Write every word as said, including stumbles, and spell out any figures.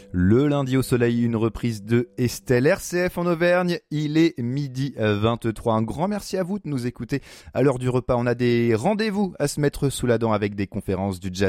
Le lundi au soleil, une reprise de Estelle R C F en Auvergne. Il est midi vingt-trois. Un grand merci à vous de nous écouter à l'heure du repas. On a des rendez-vous à se mettre sous la dent avec des conférences du jazz